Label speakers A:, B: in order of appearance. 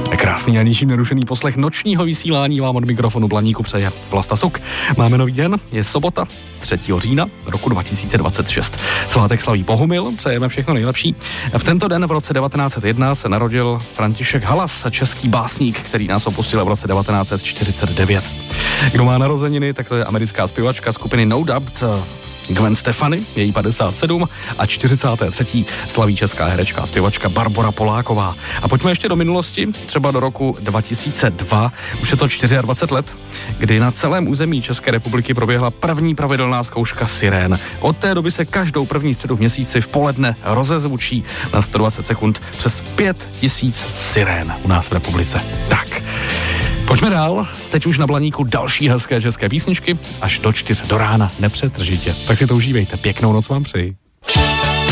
A: Krásný a ničím nerušený poslech nočního vysílání vám od mikrofonu Blaníku přeje Vlasta Suk. Máme nový den, je sobota 3. října roku 2026. Svátek slaví Bohumil, přejeme všechno nejlepší. V tento den v roce 1901 se narodil František Halas, český básník, který nás opustil v roce 1949. Kdo má narozeniny, tak to je americká zpěvačka skupiny No Doubt, Gwen Stefani, její 57 a 43. slaví česká herečka a zpěvačka Barbora Poláková. A pojďme ještě do minulosti, třeba do roku 2002, už je to 24 let, kdy na celém území České republiky proběhla první pravidelná zkouška sirén. Od té doby se každou první středu v měsíci v poledne rozezvučí na 120 sekund přes 5000 sirén u nás v republice. Tak, pojďme dál, teď už na Blaníku další hezké české písničky, až do 4 do rána, nepřetržitě. Tak si to užívejte, pěknou noc vám přeji.